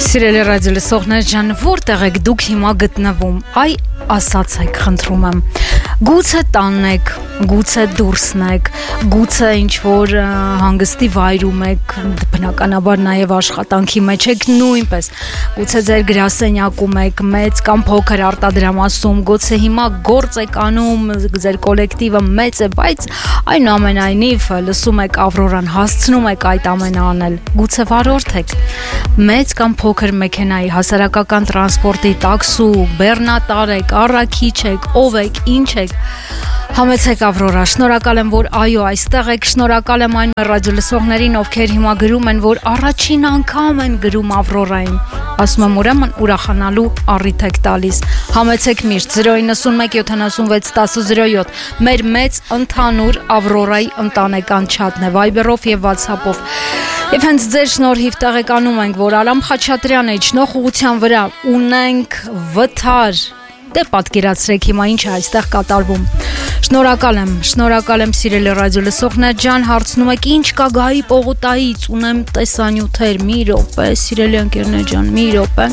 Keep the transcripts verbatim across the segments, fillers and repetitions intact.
Սիրելի ռադիոլսողներ ջան, որտեղ եք դուք հիմա գտնվում, այ ասացեք, խնդրում եմ, գուցե տանն եք, գուցե դուրսն եք, գուցե ինչ-որ հանգստի վայրում եք, բնականաբար նաև աշխատանքի մեջ եք նույնպես, գուցե ձեր գրասենյակում եք, մեծ կամ փոքր արտադրամասում, գուցե հիմա գործ եք անում, ձեր կոլեկտիվը մեծ է, բայց այնուամենայնիվ լսում եք Ավրորան, հասցնում եք այդ ամենը անել, գուցե վարորդ եք, մեծ կամ փոքր մեքենայի, հասարակական տրանսպորտի, տաքսու, բեռնատար եք, առաքիչ եք, ով եք, ինչ եք, համեցեք Ավրորա, շնորհակալ եմ, որ այո, այստեղ եք, շնորհակալ եմ այն ռադիոլսողներին, ովքեր հիմա գրում են, որ առաջին անգամ են գրում Ավրորային, ասում եմ ուրեմն ուրախանալու առիթ եք տալիս, համեցեք միշտ զրո ինը մեկ յոթանասունվեց տասը զրո յոթ, մեր մեծ ընդհանուր Ավրորայի ընտանեկան չաթն է, Viber-ով եւ WhatsApp-ով, եւ հենց ձեր շնորհիվ տեղեկանում ենք, որ Արամ Խաչատրյանը իջնող ուղղության վրա ունենք վթար, դե պատկերացրեք հիմա ինչ է այստեղ կատարվում, շնորհակալ եմ, շնորհակալ եմ սիրելի ռադիոլսողներ ջան, հարցնում եք ինչ կա Գայի պողոտայից, ունեմ տեսանյութեր, մի րոպե, սիրելի ընկերներ ջան, մի րոպե,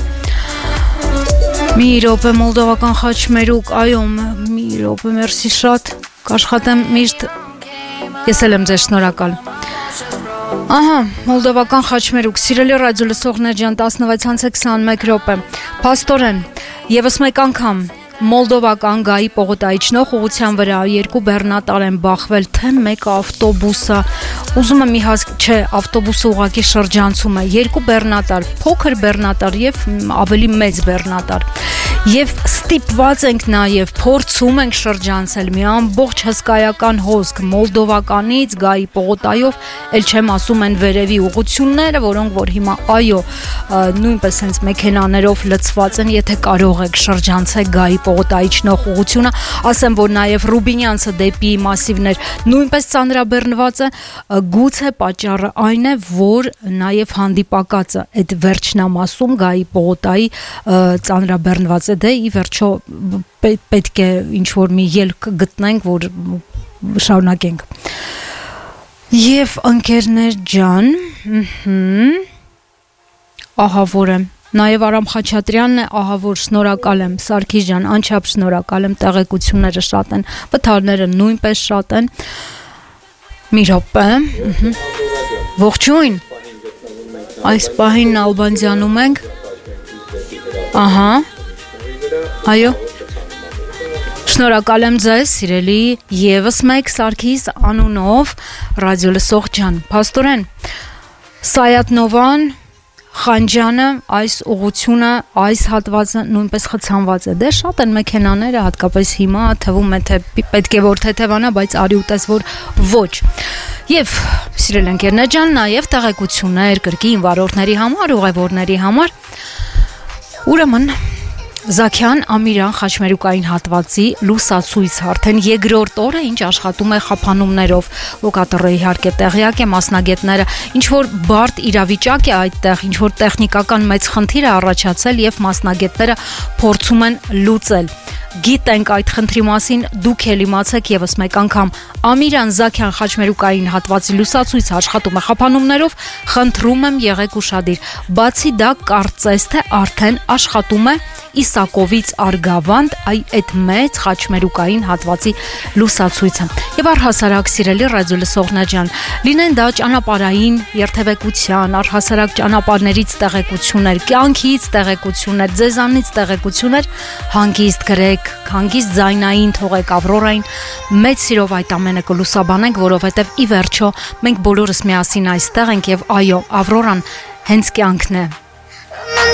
մի րոպե, մոլդովական խաչմերուկ, այո, մի րոպե, մերսի շատ, կաշխատեմ միշտ, ես էլ եմ ձեզ շնորհակալ, ահա, մոլդովական խաչմերուկ, սիրելի ռադիոլսողներ ջան, տասնվեց քսանմեկ րոպե, փաստորեն, եւս մեկ անգամ Մոլդովական Գայի պողոտայի իջնող ուղղության վրա երկու բեռնատար են բախվել, թե մեկ ավտոբուսը, ուզում եմ մի հասկ, չէ, ավտոբուսը ուղղակի շրջանցում է, երկու բեռնատար, փոքր բեռնատար եւ ավելի մեծ բեռնատար։ Եվ ստիպված ենք նաև փորձում ենք շրջանցել մի ամբողջ հսկայական հոսք Մոլդովականից Գայի պողոտայով, ել չեմ ասում են վերևի ուղղությունները, որոնք որ հիմա այո, նույնպես հենց մեքենաներով լցված են, եթե կարող եք շրջանցեք Գայի պողոտայի իջնող ուղղությունը, ասեմ, որ նաև Ռուբինյանցը դեպի Մասիվներ նույնպես ծանրաբեռնված է, գուցե պատճառը այն է, որ նաև հանդիպակացը այդ վերջնամասում Գայի պողոտայի ծանրաբեռնված է, դե ի վերջո պետք է ինչ-որ մի ելք գտնենք, որ շարունակենք։ Եվ ընկերներ ջան, ահա որ եմ, նաև Արամ Խաչատրյանն է, ահա որ շնորհակալ եմ, Սարգիս ջան, անչափ շնորհակալ եմ, տեղեկությունները շատ են, վթարները նույնպես շատ են, մի րոպե, ողջույն, այս պահին Ալբանձիանում ենք, ահա, այո, շնորհակալ եմ ձեզ, սիրելի եւս մեկ Սարգիս անունով ռադիոլսող ջան, փաստորեն, Սայատնովան, Խանջանը, այս ուղղությունը, այս հատվածը նույնպես խցանված է, դե շատ են մեքենաները, հատկապես հիմա թվում է, թե պետք է որ թեթևանա, բայց արի ուտես որ ոչ, եւ սիրելի ընկերներ ջան, նաեւ տեղեկություններ կրկին վարորդների համար, ուղևորների համար, ուրեմն Զաքյան Ամիրյան խաչմերուկային հատվածի լուսացույց արդեն երկրորդ օրը ինչ աշխատում է խափանումներով, լոկատորը իհարկե տեղյակ է, մասնագետները ինչ որ բարդ իրավիճակ է այդտեղ, ինչ որ տեխնիկական մեծ խնդիր է առաջացել եւ մասնագետները փորձում են լուծել։ Գիտենք այդ խնդրի մասին, դուք էլ իմացեք եւս մեկ անգամ Ամիրյան Զաքյան խաչմերուկային հատվածի լուսացույց աշխատում է խափանումներով, խնդրում եմ եղեք ուշադիր, բացի դա կարծես թե արդեն աշխատում է Իսակովից Արգավանդ այ այդ մեծ խաչմերուկային հատվածի լուսացույցը։ Եվ առհասարակ սիրելի ռադիոլսողներ ջան, լինեն դա ճանապարհային երթևեկության, առհասարակ ճանապարհներից տեղեկություններ, կյանքից տեղեկություններ, ձեզանից տեղեկություններ, հանգիստ գրեք, հանգիստ ձայնային թողեք Ավրորային, մեծ սիրով այդ ամենը կլուսաբանենք, որովհետև ի վերջո մենք բոլորս միասին այստեղ ենք եւ այո, Ավրորան հենց կյանքն է,